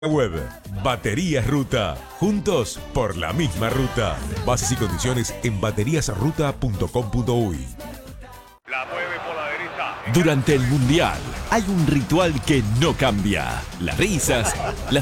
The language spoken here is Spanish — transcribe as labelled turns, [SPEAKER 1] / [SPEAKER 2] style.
[SPEAKER 1] Web, Baterías Ruta, juntos por la misma ruta. Bases y condiciones en bateriasruta.com.uy.
[SPEAKER 2] Durante el Mundial hay un ritual que no cambia. Las risas, las